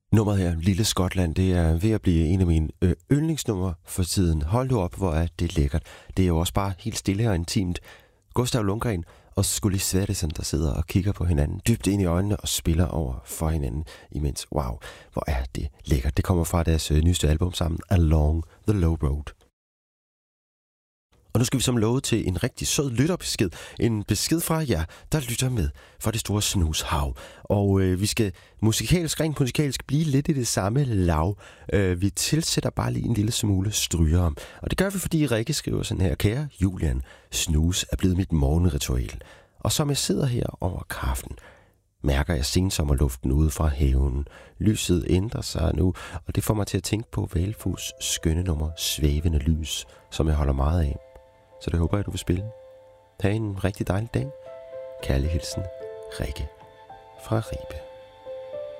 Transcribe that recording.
Nummeret her, Lille Skotland, det er ved at blive en af mine yndlingsnumre for tiden. Hold nu op, hvor er det lækkert. Det er jo også bare helt stille og intimt. Gustav Lundgren og Skully Sverrisson, der sidder og kigger på hinanden dybt ind i øjnene og spiller over for hinanden imens. Wow, hvor er det lækkert. Det kommer fra deres nyeste album sammen, Along the Low Road. Og nu skal vi som lovet til en rigtig sød lytterbesked. En besked fra jer, der lytter med for det store snushav. Og vi skal rent musikalsk blive lidt i det samme lav. Vi tilsætter bare lige en lille smule stryger. Og det gør vi, fordi Rikke skriver sådan her: Kære Julian, snus er blevet mit morgenritual. Og som jeg sidder her over kaffen, mærker jeg sensommerluften ude fra haven. Lyset ændrer sig nu, og det får mig til at tænke på Valfus skønne nummer Svævende Lys, som jeg holder meget af. Så det håber jeg, du vil spille. Ha' en rigtig dejlig dag. Kærlig hilsen, Rikke fra Ribe.